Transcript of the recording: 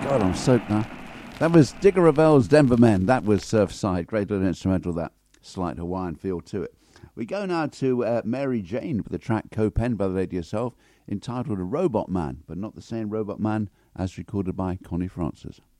God, I'm soaked now. That was Digger Revell's Denver Men. That was Surfside. Great little instrumental, that slight Hawaiian feel to it. We go now to Mary Jane with the track co-penned by the lady herself, entitled A Robot Man, but not the same Robot Man as recorded by Connie Francis.